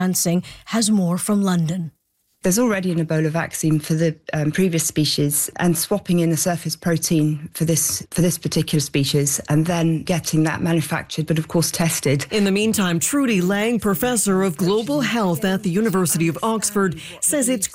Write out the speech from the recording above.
Lansing has more from London. There's already an Ebola vaccine for the previous species, and swapping in the surface protein for this particular species and then getting that manufactured, but of course tested. In the meantime, Trudy Lang, professor of global health at the University of Oxford, says it's